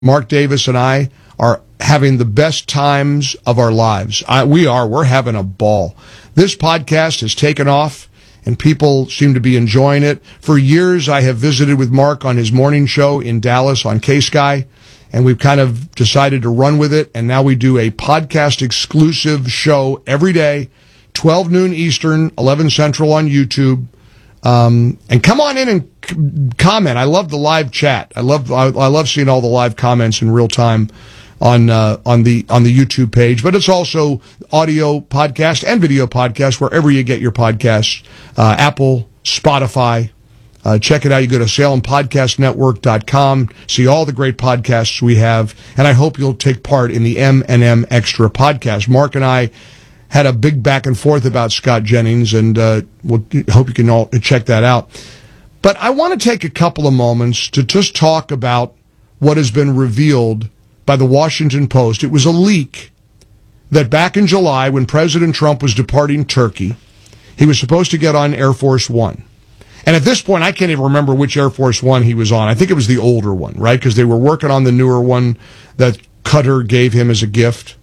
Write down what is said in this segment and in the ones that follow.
Mark Davis and I are having the best times of our lives. We're having a ball. This podcast has taken off, and people seem to be enjoying it. For years, I have visited with Mark on his morning show in Dallas on K-Sky, and we've kind of decided to run with it, and now we do a podcast-exclusive show every day, 12 noon Eastern, 11 Central on YouTube. And come on in and comment. I love the live chat. I love seeing all the live comments in real time on the YouTube page. But it's also audio podcast and video podcast wherever you get your podcasts. Apple, Spotify. Check it out. You go to SalemPodcastNetwork.com. See all the great podcasts we have. And I hope you'll take part in the M&M Extra podcast. Mark and I had a big back and forth about Scott Jennings, and we'll hope you can all check that out. But I want to take a couple of moments to just talk about what has been revealed by the Washington Post. It was a leak that back in July, when President Trump was departing Turkey, he was supposed to get on Air Force One. And at this point, I can't even remember which Air Force One he was on. I think it was the older one, right? Because they were working on the newer one that Qatar gave him as a gift.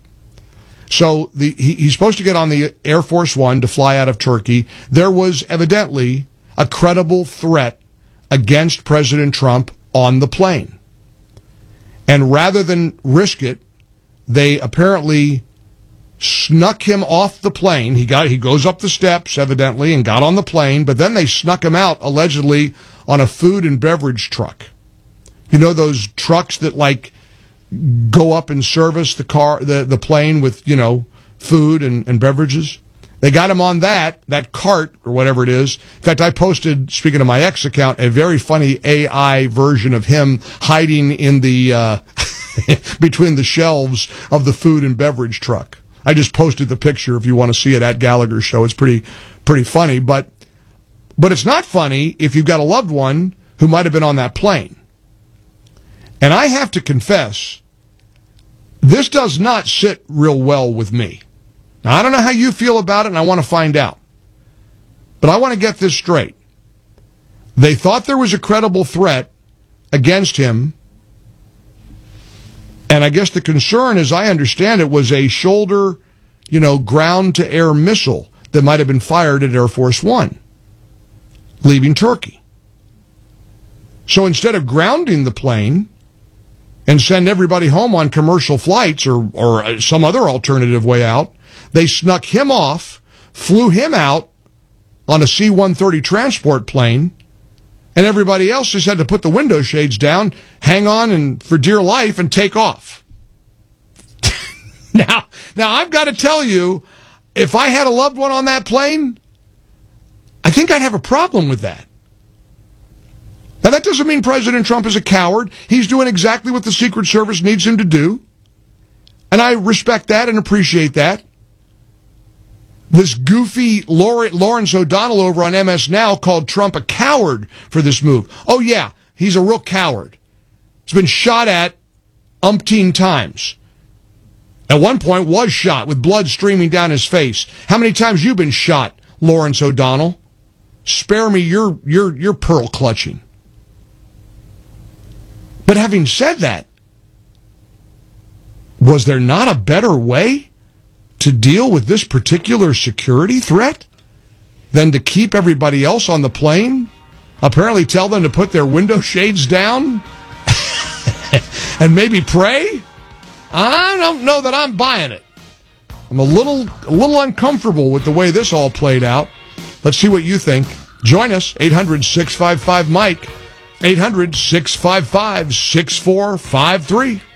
So he's supposed to get on the Air Force One to fly out of Turkey. There was evidently a credible threat against President Trump on the plane. And rather than risk it, they apparently snuck him off the plane. He goes up the steps, evidently, and got on the plane, but then they snuck him out, allegedly, on a food and beverage truck. You know those trucks that, like, go up and service the plane with, food and beverages? They got him on that cart or whatever it is. In fact, I posted, speaking of my ex account, a very funny AI version of him hiding in the between the shelves of the food and beverage truck. I just posted the picture if you want to see it at Gallagher Show. It's pretty funny, but it's not funny if you've got a loved one who might have been on that plane. And I have to confess, this does not sit real well with me. Now, I don't know how you feel about it, and I want to find out. But I want to get this straight. They thought there was a credible threat against him, and I guess the concern, as I understand it, was a shoulder, ground-to-air missile that might have been fired at Air Force One, leaving Turkey. So instead of grounding the plane and send everybody home on commercial flights or some other alternative way out, they snuck him off, flew him out on a C-130 transport plane, and everybody else just had to put the window shades down, hang on and for dear life, and take off. Now I've got to tell you, if I had a loved one on that plane, I think I'd have a problem with that. Now, that doesn't mean President Trump is a coward. He's doing exactly what the Secret Service needs him to do. And I respect that and appreciate that. This goofy Lawrence O'Donnell over on MS Now called Trump a coward for this move. Oh, yeah, he's a real coward. He's been shot at umpteen times. At one point was shot with blood streaming down his face. How many times you been shot, Lawrence O'Donnell? Spare me your pearl clutching. But having said that, was there not a better way to deal with this particular security threat than to keep everybody else on the plane? Apparently tell them to put their window shades down and maybe pray? I don't know that I'm buying it. I'm a little uncomfortable with the way this all played out. Let's see what you think. Join us, 800-655-MIKE. 800-655-6453.